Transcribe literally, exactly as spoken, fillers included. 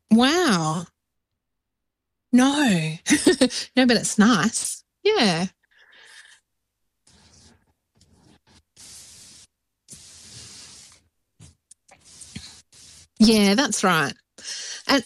Wow. No. No, but it's nice. Yeah. Yeah, that's right.